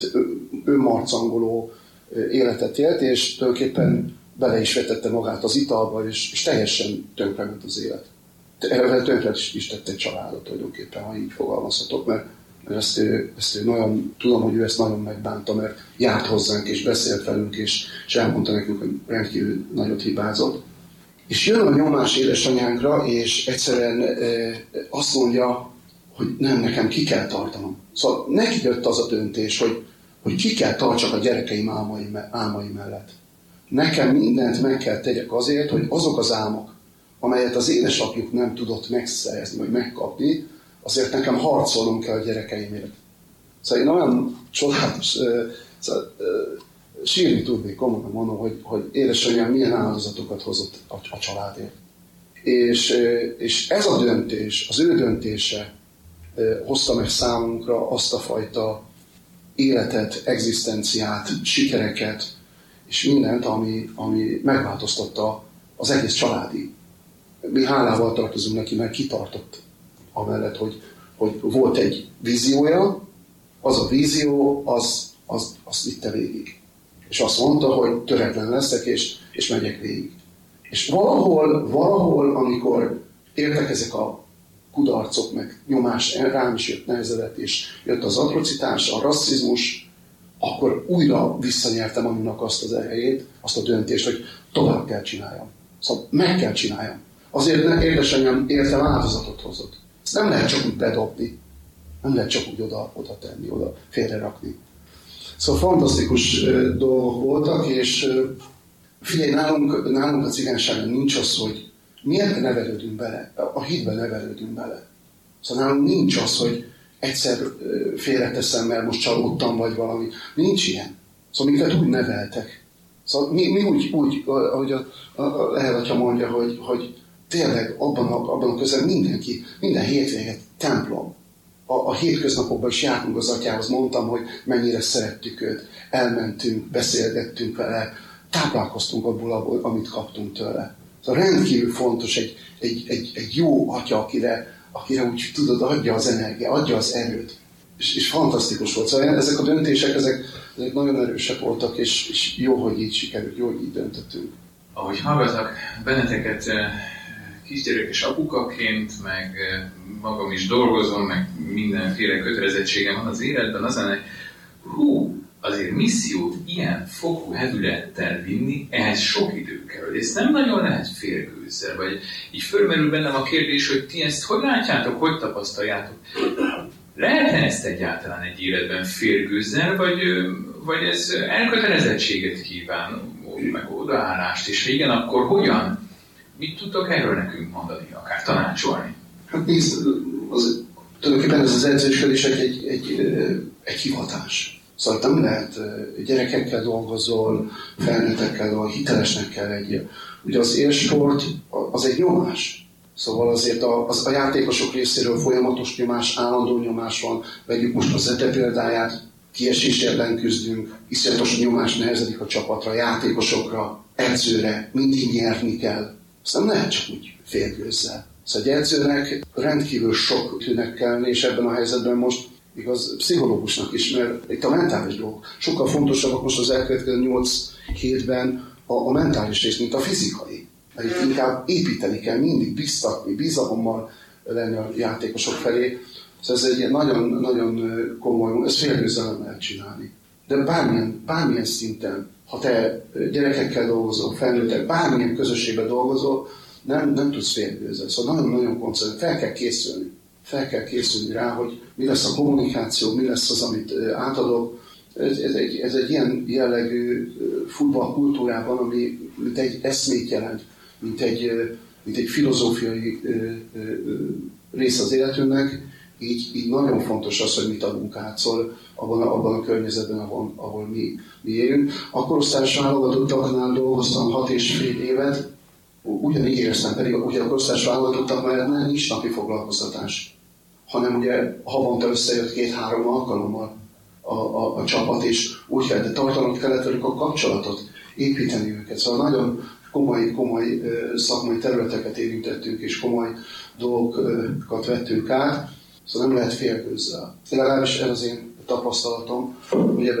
önmarcangoló életet élt, és tulajdonképpen bele is vetette magát az italba, és teljesen tönkrement az élet. Tönkre is tette egy családot tulajdonképpen, ha így fogalmazhatok, mert ezt ő nagyon, tudom, hogy ő ezt nagyon megbánta, mert járt hozzánk, és beszélt velünk, és elmondta nekünk, hogy rendkívül nagyot hibázott. És jön a nyomás édesanyánkra, és egyszerűen azt mondja, hogy nem, nekem ki kell tartanom. Szóval neki jött az a döntés, hogy ki kell tartsak a gyerekeim álmai mellett. Nekem mindent meg kell tegyek azért, hogy azok az álmok, amelyet az édesapjuk nem tudott megszerezni, vagy megkapni, azért nekem harcolnom kell a gyerekeimért. Szóval én olyan csodálatos, sírni tudnék, komolyan mondom, hogy édesanyám milyen áldozatokat hozott a családért. És ez a döntés, az ő döntése hozta meg számunkra azt a fajta életet, egzisztenciát, sikereket, és mindent, ami megváltoztatta az egész családi. Mi hálával tartozunk neki, mert kitartott amellett, hogy volt egy víziója, az a vízió, az vitte végig. És azt mondta, hogy töretlen leszek, és megyek végig. És valahol, amikor értek ezek a kudarcok, meg nyomás, rám is jött, nehezedett, és jött az atrocitás, a rasszizmus, akkor újra visszanyertem annak azt az erejét, azt a döntést, hogy tovább kell csináljam. Szóval meg kell csináljam. Azért édesanyám értem áldozatot hozott. Ezt nem lehet csak úgy bedobni. Nem lehet csak úgy oda tenni, oda félrerakni. Szóval fantasztikus dolgok voltak, és figyelj, nálunk a cigányságban nincs az, hogy miért nevelődünk bele, a hitben nevelődünk bele. Szóval nálunk nincs az, hogy egyszer félreteszem, mert most csalódtam, vagy valami. Nincs ilyen. Szóval minket úgy neveltek. Szóval mi úgy ahogy a Lehel atya mondja, hogy tényleg abban a közel minden hétvéget templom. A hétköznapokban is jártunk az atyához, mondtam, hogy mennyire szerettük őt, elmentünk, beszélgettünk vele, táplálkoztunk abból, amit kaptunk tőle. Szóval rendkívül fontos egy jó atya, akire úgy tudod, adja az energiát, adja az erőt. És fantasztikus volt. Szóval ezek a döntések, ezek nagyon erősek voltak, és jó, hogy így sikerült, jó, hogy így döntöttünk. Ahogy hallgatlak benneteket kisgyerekes apukaként, meg magam is dolgozom, meg mindenféle kötelezettségem van az életben, az lenne, azért missziót ilyen fokú hevülettel vinni, ehhez sok idő kell. Ezt nem nagyon lehet félgőzzel, vagy így fölmerül bennem a kérdés, hogy ti ezt hogy látjátok, hogy tapasztaljátok? Lehet-e ezt egyáltalán egy életben félgőzzel, vagy ez elkötelezettséget kíván, meg odaállást, és ha igen, akkor hogyan? Mit tudtok erről nekünk mondani, akár tanácsolni? Hát tulajdonképpen ez az edzősködés egy hivatás. Szóval nem lehet gyerekekkel dolgozol, felnőttekkel dolgozol, hitelesnek kell legyél. Ugye az élsport az egy nyomás. Szóval azért a játékosok részéről folyamatos nyomás, állandó nyomás van. Vegyük most a Zete példáját, kiesés ellen küzdünk, iszonyatos nyomás nehezedik a csapatra, játékosokra, edzőre, mindig nyerni kell. Azt nem lehet csak úgy félgőzzel. Szóval egy edzőnek rendkívül sok tűnek kell, és ebben a helyzetben most igaz pszichológusnak is, mert itt a mentális dolgok. Sokkal fontosabbak most az elkövetkező 8 hétben a mentális rész, mint a fizikai. Mert itt inkább építeni kell, mindig biztatni, bizalommal lenni a játékosok felé. Szóval ez egy nagyon, nagyon komoly, ezt félgőzzel nem lehet csinálni. De bármilyen szinten, ha te gyerekekkel dolgozol, felnőttek, bármilyen közösségben dolgozol, nem tudsz félgőzzel. Szóval nagyon-nagyon koncentrálni, fel kell készülni rá, hogy mi lesz a kommunikáció, mi lesz az, amit átadok. Ez egy ilyen jellegű futballkultúrában, ami mint egy eszmét jelent, mint egy filozófiai rész az életünknek, így nagyon fontos az, hogy mit adunk át, szóval abban a környezetben, ahol mi élünk. A korosztályos válogatottaknál dolgoztam 6,5 évet, ugyanígy éreztem, pedig ugye a korosztályos válogatottak mellett nincs napi foglalkoztatás, hanem ugye havonta összejött 2-3 alkalommal a csapat, és úgy kellett tartanunk kellett velük a kapcsolatot, építeni őket. Szóval nagyon komoly szakmai területeket érintettünk, és komoly dolgokat vettünk át, szóval nem lehet félgőzzel. Legalábbis ez tapasztalatom, hogy